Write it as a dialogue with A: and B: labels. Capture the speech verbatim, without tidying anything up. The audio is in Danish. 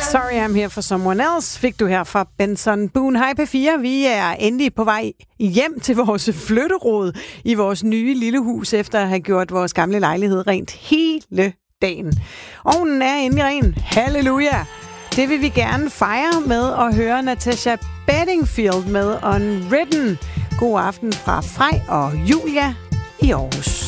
A: Sorry I'm here for someone else, fik du her fra Benson Boone. Hej P fire, vi er endelig på vej hjem til vores flytterod i vores nye lille hus, efter at have gjort vores gamle lejlighed rent hele dagen. Ovnen er endelig ren. Halleluja! Det vil vi gerne fejre med at høre Natasha Bedingfield med Unwritten. God aften fra Frej og Julia i Aarhus.